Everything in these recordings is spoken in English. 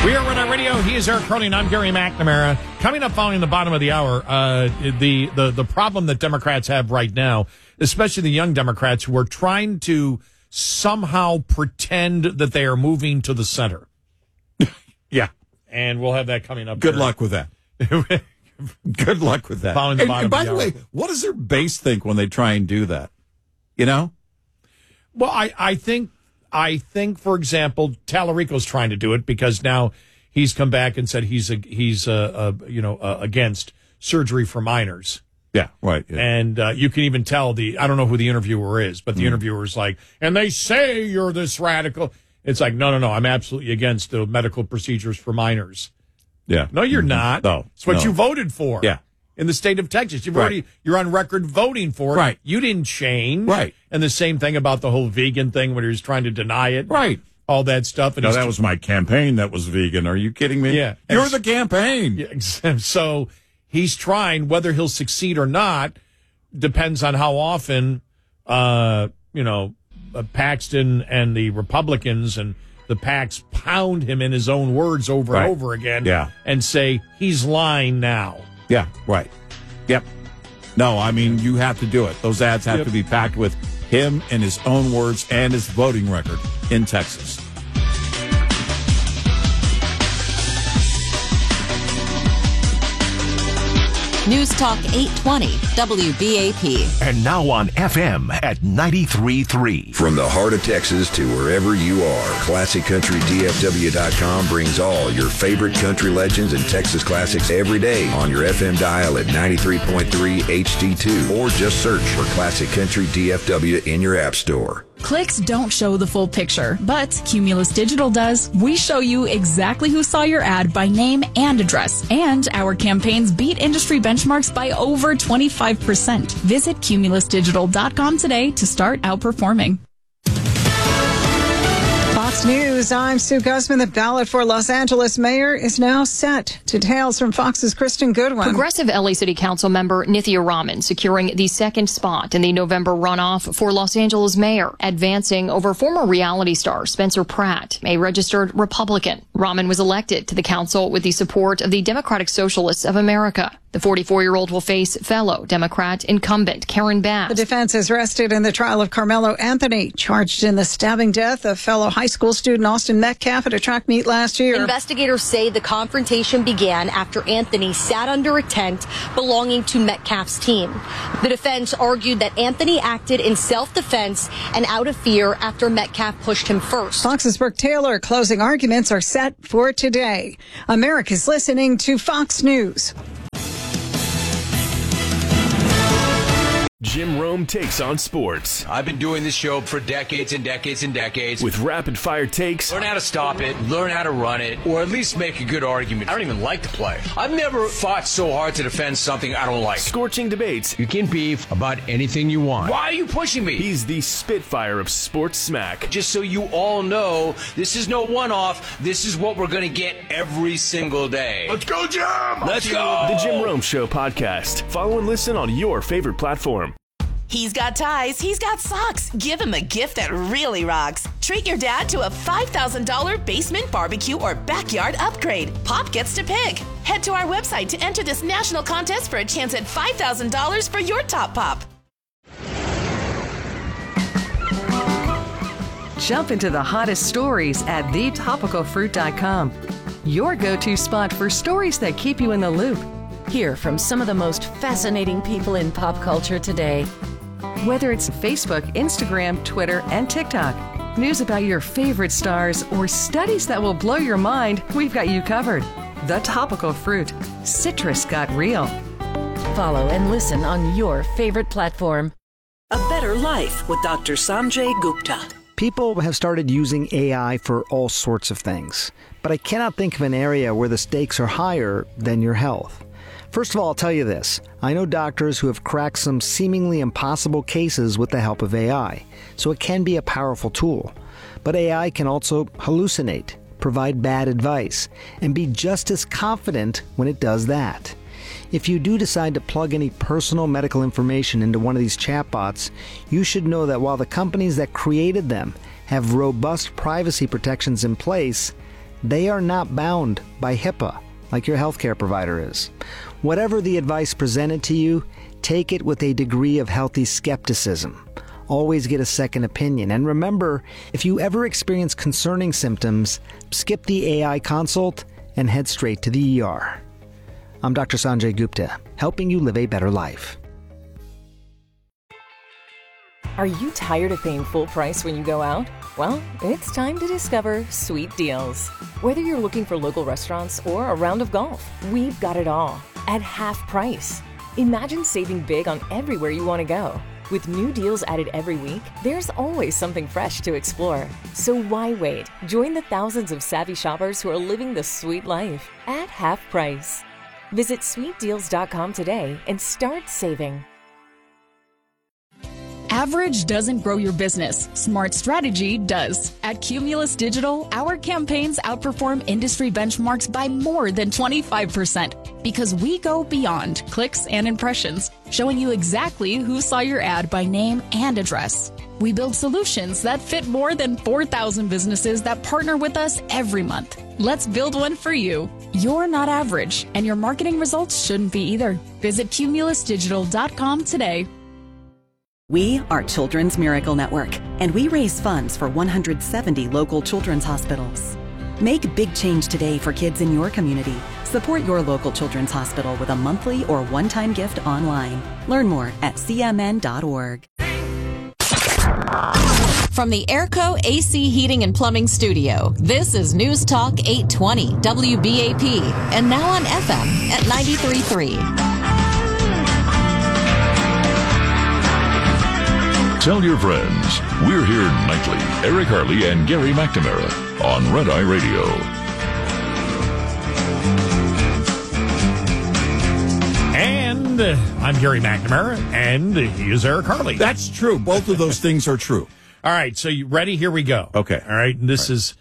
We are Red Eye Radio. He is Eric Cronin. I'm Gary McNamara. Coming up following the bottom of the hour, the problem that Democrats have right now, especially the young Democrats who are trying to somehow pretend that they are moving to the center. Yeah. And we'll have that coming up. Good luck with that. Good luck with that. Following the bottom and by of the the way, hour. what does their base think when they try and do that? You know? Well, I think, for example, Tallarico's trying to do it because now he's come back and said he's against surgery for minors. Yeah, right. Yeah. And you can even tell I don't know who the interviewer is, but the interviewer's like, and they say you're this radical. It's like, no, I'm absolutely against the medical procedures for minors. Yeah. No, you're not. No. It's what you voted for. Yeah. In the state of Texas. Right. You're on record voting for it. Right. You didn't change. Right. And the same thing about the whole vegan thing when he was trying to deny it. Right. All that stuff. And No, that was my campaign that was vegan. Are you kidding me? Yeah. You're the campaign. Yeah, so he's trying, whether he'll succeed or not, depends on how often, Paxton and the Republicans and the PACs pound him in his own words over and over again. Yeah. And say, he's lying now. Yeah, right. Yep. No, I mean, you have to do it. Those ads have to be packed with him and his own words and his voting record in Texas. News Talk 820 WBAP. And now on FM at 93.3. From the heart of Texas to wherever you are, ClassicCountryDFW.com brings all your favorite country legends and Texas classics every day on your FM dial at 93.3 HD2 or just search for Classic Country DFW in your app store. Clicks don't show the full picture, but Cumulus Digital does. We show you exactly who saw your ad by name and address, and our campaigns beat industry benchmarks by over 25%. Visit CumulusDigital.com today to start outperforming. Fox News, I'm Sue Guzman. The ballot for Los Angeles mayor is now set. Details from Fox's Kristen Goodwin. Progressive LA City Council member Nithya Raman securing the second spot in the November runoff for Los Angeles mayor, advancing over former reality star Spencer Pratt, a registered Republican. Raman was elected to the council with the support of the Democratic Socialists of America. The 44-year-old will face fellow Democrat incumbent Karen Bass. The defense is rested in the trial of Carmelo Anthony, charged in the stabbing death of fellow high school student Austin Metcalf at a track meet last year. Investigators say the confrontation began after Anthony sat under a tent belonging to Metcalf's team. The defense argued that Anthony acted in self-defense and out of fear after Metcalf pushed him first. Fox's Brooke Taylor. Closing arguments are set for today. America's listening to Fox News. Jim Rome takes on sports. I've been doing this show for decades and decades and decades. With rapid-fire takes. Learn how to stop it, learn how to run it, or at least make a good argument. I don't even like to play. I've never fought so hard to defend something I don't like. Scorching debates. You can beef about anything you want. Why are you pushing me? He's the Spitfire of sports smack. Just so you all know, this is no one-off. This is what we're going to get every single day. Let's go, Jim! Let's go! The Jim Rome Show podcast. Follow and listen on your favorite platform. He's got ties, he's got socks. Give him a gift that really rocks. Treat your dad to a $5,000 basement barbecue or backyard upgrade. Pop gets to pick. Head to our website to enter this national contest for a chance at $5,000 for your top pop. Jump into the hottest stories at thetopicalfruit.com. Your go-to spot for stories that keep you in the loop. Hear from some of the most fascinating people in pop culture today. Whether it's Facebook, Instagram, Twitter, and TikTok, news about your favorite stars, or studies that will blow your mind, we've got you covered. The Topical Fruit. Citrus got real. Follow and listen on your favorite platform. A Better Life with Dr. Sanjay Gupta. People have started using AI for all sorts of things, but I cannot think of an area where the stakes are higher than your health. First of all, I'll tell you this. I know doctors who have cracked some seemingly impossible cases with the help of AI, so it can be a powerful tool. But AI can also hallucinate, provide bad advice, and be just as confident when it does that. If you do decide to plug any personal medical information into one of these chatbots, you should know that while the companies that created them have robust privacy protections in place, They are not bound by HIPAA like your healthcare provider is. Whatever the advice presented to you, take it with a degree of healthy skepticism. Always get a second opinion. And remember, if you ever experience concerning symptoms, skip the AI consult and head straight to the ER. I'm Dr. Sanjay Gupta, helping you live a better life. Are you tired of paying full price when you go out? Well, it's time to discover Sweet Deals. Whether you're looking for local restaurants or a round of golf, we've got it all at half price. Imagine saving big on everywhere you want to go. With new deals added every week, there's always something fresh to explore. So why wait? Join the thousands of savvy shoppers who are living the sweet life at half price. Visit sweetdeals.com today and start saving. Average doesn't grow your business. Smart strategy does. At Cumulus Digital, our campaigns outperform industry benchmarks by more than 25% because we go beyond clicks and impressions, showing you exactly who saw your ad by name and address. We build solutions that fit more than 4,000 businesses that partner with us every month. Let's build one for you. You're not average, and your marketing results shouldn't be either. Visit cumulusdigital.com today. We are Children's Miracle Network, and we raise funds for 170 local children's hospitals. Make big change today for kids in your community. Support your local children's hospital with a monthly or one-time gift online. Learn more at cmn.org. From the Airco AC Heating and Plumbing Studio, this is News Talk 820 WBAP, and now on FM at 93.3. Tell your friends, we're here nightly. Eric Harley and Gary McNamara on Red Eye Radio. And I'm Gary McNamara, and he is Eric Harley. That's true. Both of those things are true. All right, so you ready? Here we go. Okay. All right, and this is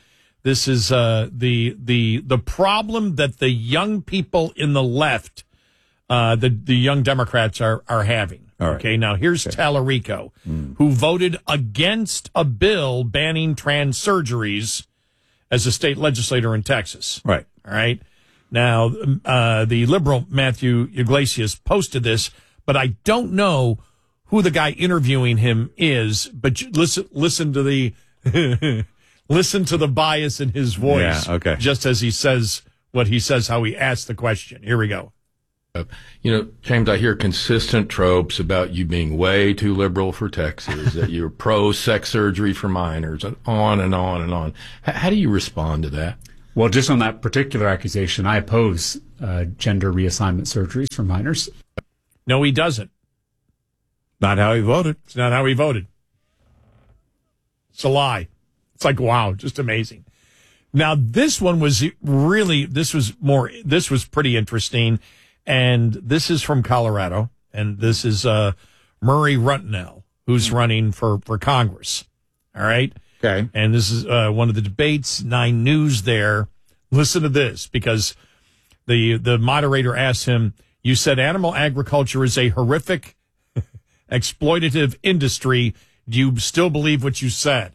the problem that the young people in the left, the young Democrats are having. All right. Okay, now here's Tallarico, who voted against a bill banning trans surgeries as a state legislator in Texas. Right. All right. Now, the liberal Matthew Iglesias posted this, but I don't know who the guy interviewing him is. But listen to the listen to the bias in his voice. Yeah, okay. Just as he says what he says, how he asked the question. Here we go. James, I hear consistent tropes about you being way too liberal for Texas, that you're pro-sex surgery for minors, and on and on and on. How do you respond to that? Well, just on that particular accusation, I oppose gender reassignment surgeries for minors. No, he doesn't. Not how he voted. It's not how he voted. It's a lie. It's like, wow, just amazing. Now, this one was really, this was pretty interesting. And this is from Colorado, and this is Murray Runtnell, who's running for Congress. All right? Okay. And this is one of the debates, 9 News there. Listen to this, because the moderator asked him, you said animal agriculture is a horrific, exploitative industry. Do you still believe what you said?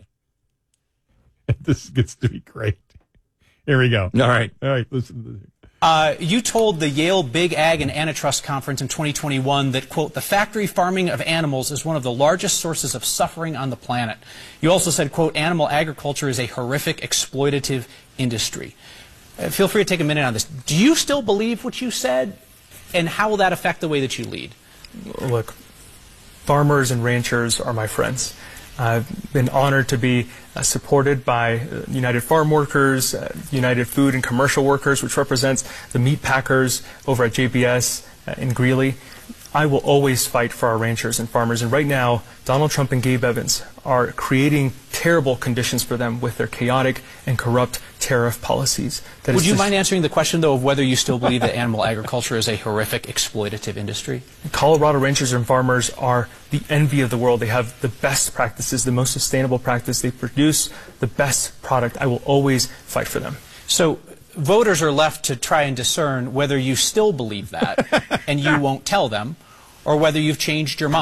This gets to be great. Here we go. All right. Listen to this. You told the Yale Big Ag and Antitrust Conference in 2021 that, quote, the factory farming of animals is one of the largest sources of suffering on the planet. You also said, quote, animal agriculture is a horrific, exploitative industry. Feel free to take a minute on this. Do you still believe what you said, and how will that affect the way that you lead? Look, farmers and ranchers are my friends. I've been honored to be supported by United Farm Workers, United Food and Commercial Workers, which represents the meat packers over at JBS in Greeley. I will always fight for our ranchers and farmers. And right now, Donald Trump and Gabe Evans are creating terrible conditions for them with their chaotic and corrupt tariff policies. Would you mind answering the question, though, of whether you still believe that animal agriculture is a horrific, exploitative industry? Colorado ranchers and farmers are the envy of the world. They have the best practices, the most sustainable practice. They produce the best product. I will always fight for them. So voters are left to try and discern whether you still believe that and you won't tell them, or whether you've changed your mind.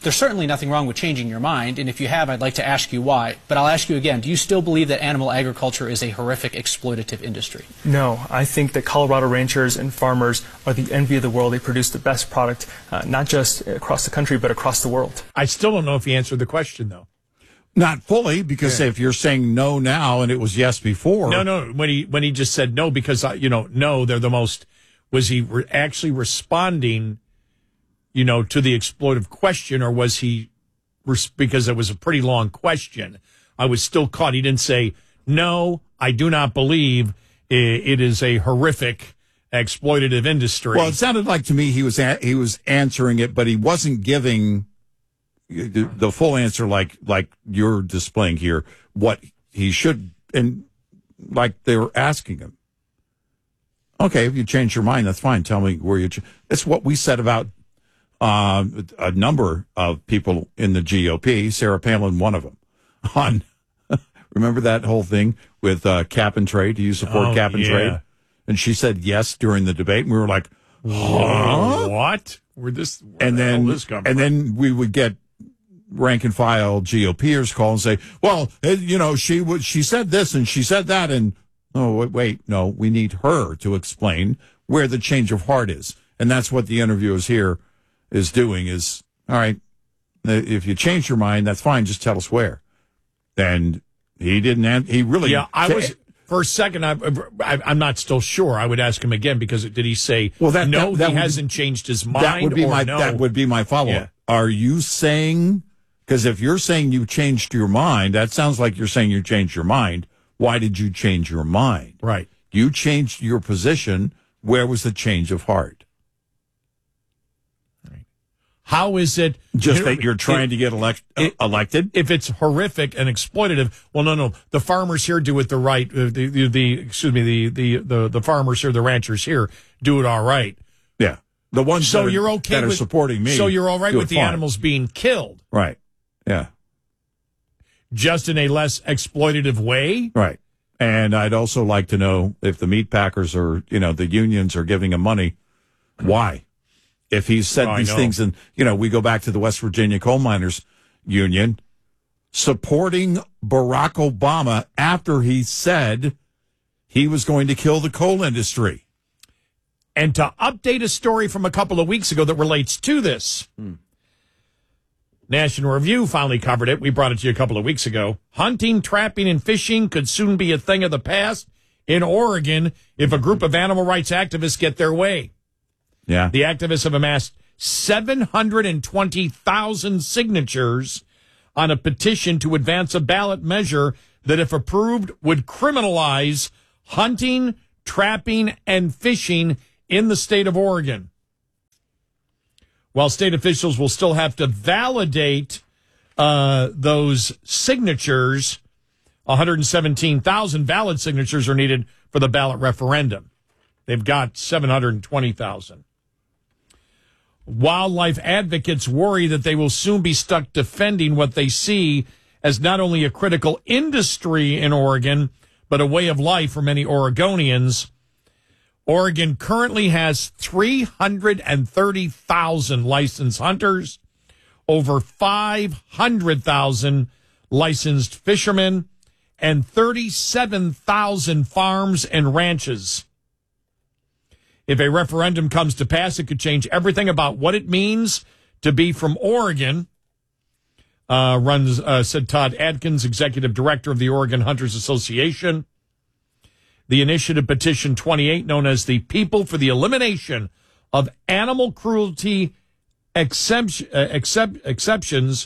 there's certainly nothing wrong with changing your mind, and if you have, I'd like to ask you why. But I'll ask you again, do you still believe that animal agriculture is a horrific exploitative industry? No, I think that Colorado ranchers and farmers are the envy of the world. They produce the best product, not just across the country, but across the world. I still don't know if he answered the question, though. Not fully, because if you're saying no now and it was yes before. No. When he just said no, because, no, they're the most, was he actually responding, to the exploitive question, or was he, because it was a pretty long question, I was still caught. He didn't say, no, I do not believe it is a horrific exploitative industry. Well, it sounded like to me he was answering it, but he wasn't giving the full answer like you're displaying here, what he should, and like they were asking him. Okay, if you change your mind, that's fine. Tell me where you. That's what we said about a number of people in the GOP. Sarah Palin, one of them. Remember that whole thing with cap and trade? Do you support cap and trade? And she said yes during the debate, and we were like, huh? What? And then we would get rank and file GOPers call and say, well, she said this and she said that, and wait, no, we need her to explain where the change of heart is. And that's what the interviewers here is doing is, all right, if you change your mind, that's fine, just tell us where. And he didn't, he really. Yeah, for a second, I'm not still sure. I would ask him again, because did he say, he hasn't changed his mind? That would be my follow-up. Yeah. Are you saying, because if you're saying you changed your mind, that sounds like you're saying you changed your mind. Why did you change your mind? Right. You changed your position. Where was the change of heart? Right. How is it just that you're trying to get elected? If it's horrific and exploitative, well, no. The farmers here do it the right. The farmers here, the ranchers here, do it all right. Yeah, the ones you're okay that are supporting me. So you're all right with the animals being killed, right? Yeah. Just in a less exploitative way? Right. And I'd also like to know if the meat packers or, the unions are giving him money, why? If he's said these things, and, we go back to the West Virginia Coal Miners Union, supporting Barack Obama after he said he was going to kill the coal industry. And to update a story from a couple of weeks ago that relates to this. National Review finally covered it. We brought it to you a couple of weeks ago. Hunting, trapping, and fishing could soon be a thing of the past in Oregon if a group of animal rights activists get their way. Yeah. The activists have amassed 720,000 signatures on a petition to advance a ballot measure that, if approved, would criminalize hunting, trapping, and fishing in the state of Oregon. While state officials will still have to validate those signatures, 117,000 valid signatures are needed for the ballot referendum. They've got 720,000. Wildlife advocates worry that they will soon be stuck defending what they see as not only a critical industry in Oregon, but a way of life for many Oregonians. Oregon currently has 330,000 licensed hunters, over 500,000 licensed fishermen, and 37,000 farms and ranches. If a referendum comes to pass, it could change everything about what it means to be from Oregon, said Todd Adkins, executive director of the Oregon Hunters Association. The initiative petition 28, known as the People for the Elimination of Animal Cruelty Exemptions,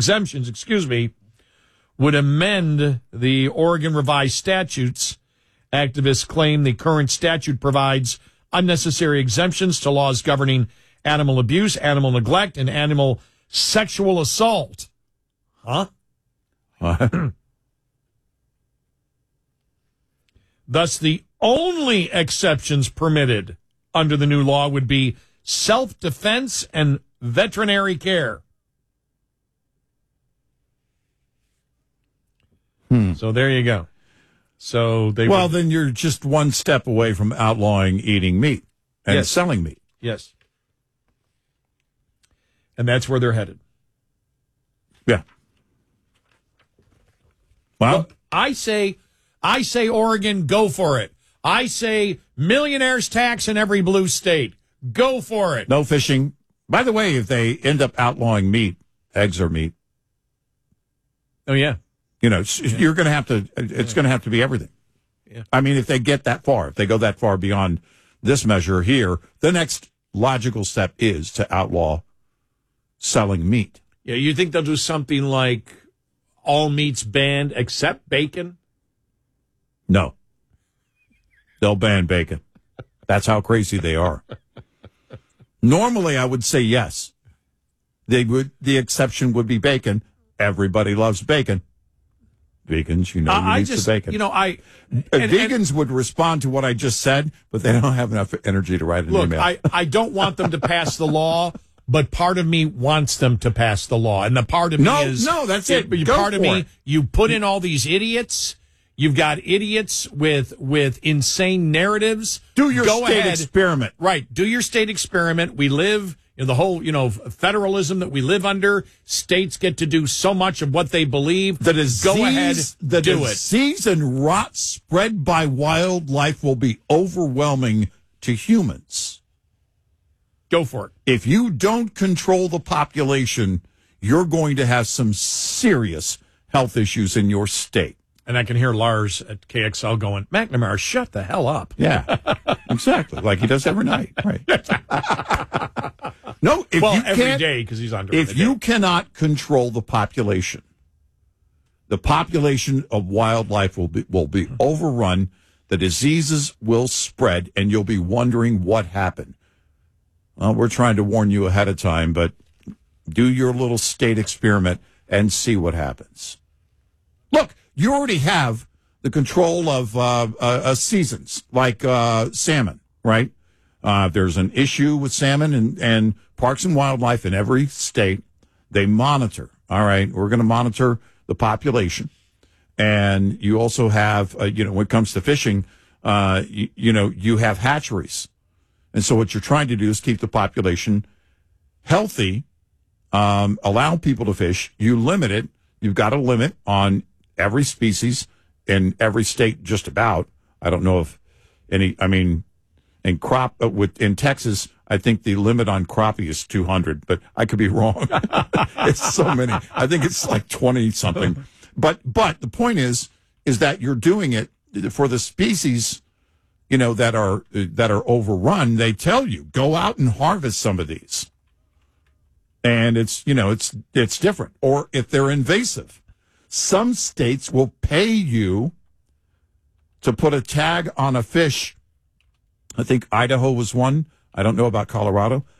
would amend the Oregon revised statutes. Activists claim the current statute provides unnecessary exemptions to laws governing animal abuse, animal neglect, and animal sexual assault. Huh? Thus, the only exceptions permitted under the new law would be self-defense and veterinary care. So there you go. So then you're just one step away from outlawing eating meat and selling meat. Yes. And that's where they're headed. Yeah. Well, look, I say, Oregon, go for it. I say millionaires tax in every blue state. Go for it. No fishing. By the way, if they end up outlawing meat, eggs are meat. Oh, yeah. You know, you're going to have to, it's going to have to be everything. Yeah. I mean, if they get that far, if they go that far beyond this measure here, the next logical step is to outlaw selling meat. Yeah, you think they'll do something like all meats banned except bacon? No. They'll ban bacon. That's how crazy they are. Normally, I would say yes. The exception would be bacon. Everybody loves bacon. Vegans, you need the bacon. You know, vegans would respond to what I just said, but they don't have enough energy to write an email. Look, I don't want them to pass the law, but part of me wants them to pass the law, and the part of me is that's it. Part of me, you put in all these idiots. You've got idiots with insane narratives. Do your state experiment. Right. Do your state experiment. We live in the whole, federalism that we live under. States get to do so much of what they believe. The disease, go ahead, the do disease and rot spread by wildlife will be overwhelming to humans. Go for it. If you don't control the population, you're going to have some serious health issues in your state. And I can hear Lars at KXL going, McNamara, shut the hell up. Yeah, exactly. Like he does every night. Right. No, every day because he's on. If you cannot control the population of wildlife will be overrun. The diseases will spread, and you'll be wondering what happened. Well, we're trying to warn you ahead of time, but do your little state experiment and see what happens. Look. You already have the control of seasons, like salmon, right? There's an issue with salmon, and Parks and Wildlife in every state, they monitor. All right, we're going to monitor the population. And you also have, when it comes to fishing, you have hatcheries. And so what you're trying to do is keep the population healthy, allow people to fish. You limit it. You've got a limit on every species in every state, just about. I don't know if any. I mean, in Texas, I think the limit on crappie is 200, but I could be wrong. It's so many. I think it's like 20 something. But the point is that you're doing it for the species, that are overrun. They tell you go out and harvest some of these, and it's different. Or if they're invasive. Some states will pay you to put a tag on a fish. I think Idaho was one. I don't know about Colorado.